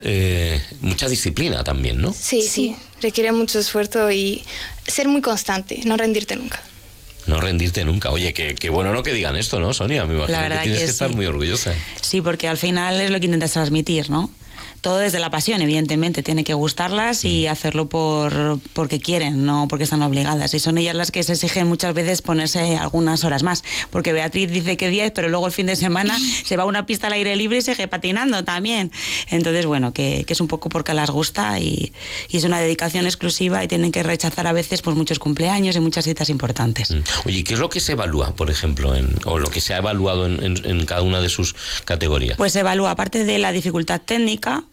mucha disciplina también, ¿no? Sí, requiere mucho esfuerzo y ser muy constante, no rendirte nunca. No rendirte nunca. Oye, qué bueno no que digan esto, ¿no, Sonia? Me imagino que tienes que estar muy orgullosa. Sí, porque al final es lo que intentas transmitir, ¿no? Todo desde la pasión, evidentemente. Tiene que gustarlas y hacerlo porque quieren, no porque están obligadas. Y son ellas las que se exigen muchas veces ponerse algunas horas más. Porque Beatriz dice que 10, pero luego el fin de semana se va a una pista al aire libre y sigue patinando también. Entonces, bueno, que es un poco porque las gusta y es una dedicación exclusiva y tienen que rechazar a veces pues muchos cumpleaños y muchas citas importantes. Oye, ¿qué es lo que se evalúa, por ejemplo, o lo que se ha evaluado en cada una de sus categorías? Pues se evalúa, aparte de la dificultad técnica,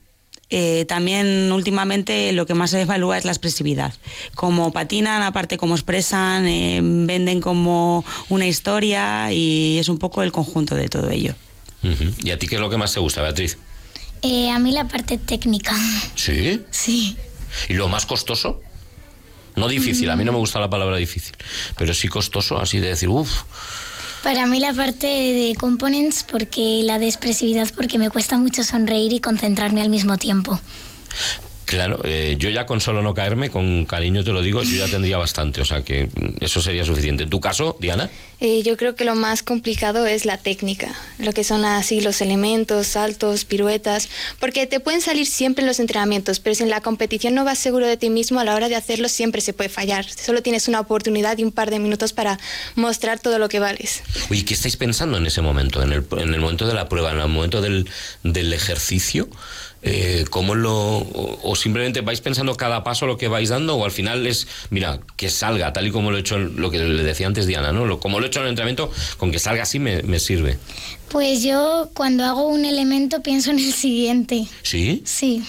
también últimamente lo que más se evalúa es la expresividad. Cómo patinan, aparte cómo expresan, venden como una historia y es un poco el conjunto de todo ello. ¿Y a ti qué es lo que más te gusta, Beatriz? A mí la parte técnica. ¿Sí? Sí. ¿Y lo más costoso? No difícil, a mí no me gusta la palabra difícil, pero sí costoso, así de decir, uff. Para mí la parte de components, porque la de expresividad, porque me cuesta mucho sonreír y concentrarme al mismo tiempo. Claro, yo ya con solo no caerme, con cariño te lo digo, yo ya tendría bastante, o sea que eso sería suficiente. ¿En tu caso, Diana? Yo creo que lo más complicado es la técnica, lo que son así los elementos, saltos, piruetas, porque te pueden salir siempre los entrenamientos, pero si en la competición no vas seguro de ti mismo, a la hora de hacerlo siempre se puede fallar. Solo tienes una oportunidad y un par de minutos para mostrar todo lo que vales. Oye, ¿qué estáis pensando en ese momento, en el momento de la prueba, en el momento del ejercicio? ¿Cómo o simplemente vais pensando cada paso lo que vais dando, o al final es, mira, que salga tal y como lo he hecho, lo que le decía antes Diana, ¿no? Como lo he hecho en el entrenamiento, con que salga así me sirve. Pues yo cuando hago un elemento pienso en el siguiente. ¿Sí? Sí.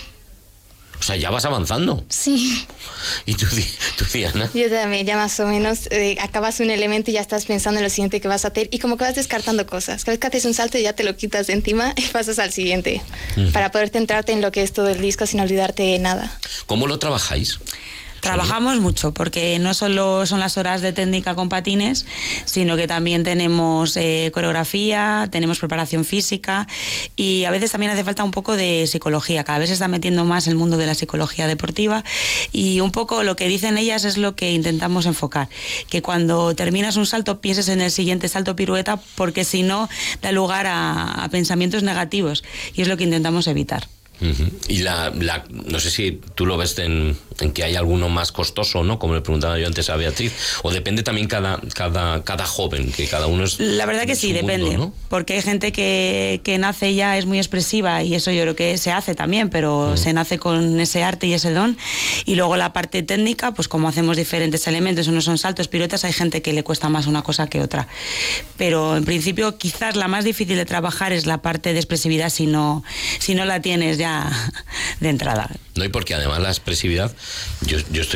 O sea, ya vas avanzando. Sí. ¿Y tú, Diana? Yo también, ya más o menos, acabas un elemento y ya estás pensando en lo siguiente que vas a hacer y como que vas descartando cosas. Cada vez que haces un salto ya te lo quitas de encima y pasas al siguiente, para poder centrarte en lo que es todo el disco sin olvidarte de nada. ¿Cómo lo trabajáis? Trabajamos mucho porque no solo son las horas de técnica con patines, sino que también tenemos coreografía, tenemos preparación física y a veces también hace falta un poco de psicología. Cada vez se está metiendo más el mundo de la psicología deportiva y un poco lo que dicen ellas es lo que intentamos enfocar, que cuando terminas un salto pienses en el siguiente salto pirueta, porque si no da lugar a pensamientos negativos y es lo que intentamos evitar. Y no sé si tú lo ves en que hay alguno más costoso, ¿no? Como le preguntaba yo antes a Beatriz, o depende también cada joven, que cada uno es. La verdad que sí, depende, mundo, ¿no? Porque hay gente que nace ya, es muy expresiva y eso yo creo que se hace también, pero se nace con ese arte y ese don. Y luego la parte técnica, pues como hacemos diferentes elementos, unos son saltos, piruetas, hay gente que le cuesta más una cosa que otra. Pero en principio quizás la más difícil de trabajar es la parte de expresividad si no la tienes ya de entrada. No, y porque además la expresividad, yo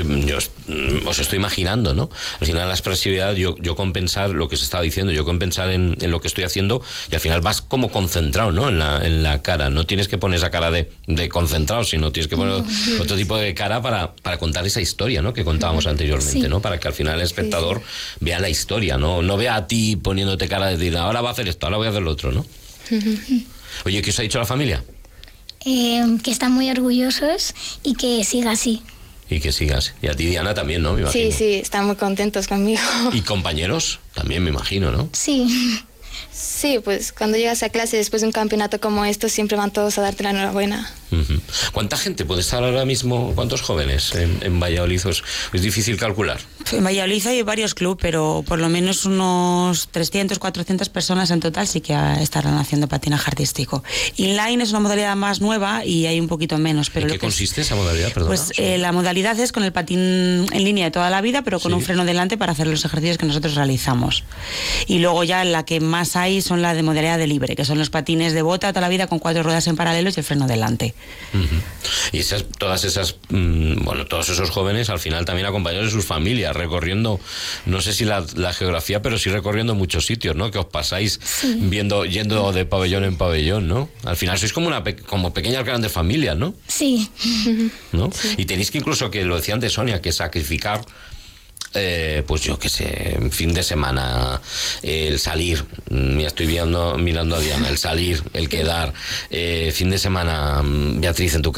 os estoy imaginando, ¿no? Al final la expresividad, yo compensar lo que se estaba diciendo, yo compensar en lo que estoy haciendo, y al final vas como concentrado, ¿no? En la cara, no tienes que poner esa cara de concentrado, sino tienes que poner otro tipo de cara para contar esa historia, ¿no? Que contábamos anteriormente, sí. ¿No? Para que al final el espectador vea la historia, no vea a ti poniéndote cara de decir, ahora va a hacer esto, ahora voy a hacer lo otro, ¿no? Oye, ¿qué os ha dicho la familia? Que están muy orgullosos y que siga así. Y que sigas. Y a ti, Diana, también, ¿no? Me imagino. Sí, están muy contentos conmigo. ¿Y compañeros? También me imagino, ¿no? Sí. Sí, pues cuando llegas a clase después de un campeonato como esto, siempre van todos a darte la enhorabuena. ¿Cuánta gente puede estar ahora mismo, cuántos jóvenes en Valladolid? Es difícil calcular. En Valladolid hay varios clubes, pero por lo menos unos 300, 400 personas en total sí que estarán haciendo patinaje artístico. Inline es una modalidad más nueva y hay un poquito menos. Pero ¿En qué consiste esa modalidad? Perdona. Pues la modalidad es con el patín en línea de toda la vida, pero con un freno delante para hacer los ejercicios que nosotros realizamos. Y luego ya la que más hay son la de modalidad de libre, que son los patines de bota toda la vida con 4 ruedas en paralelo y el freno delante. Y todos esos jóvenes al final también acompañados de sus familias, recorriendo, no sé si la geografía, pero sí recorriendo muchos sitios, ¿no? Que os pasáis yendo de pabellón en pabellón, ¿no? Al final sois como pequeñas grandes familias, ¿no? Sí. ¿No? Sí. Y tenéis que incluso, que lo decía antes Sonia, que sacrificar pues yo qué sé, fin de semana, el salir, ya estoy mirando a Diana, el salir, el quedar, fin de semana, Beatriz, en tu casa.